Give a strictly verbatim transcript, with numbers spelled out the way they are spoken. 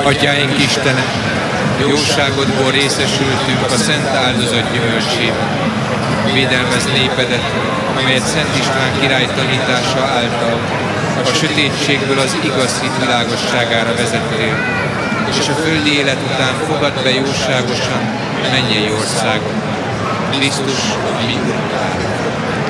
Atyáink Istene, jóságodból részesültünk a szent áldozat gyümölcsében. Védelmez népedet, amelyet Szent István király tanítása által a sötétségből az igaz hit világosságára vezettél, és a földi élet után fogad be jóságosan mennyei országot. Krisztus, mi Urunk.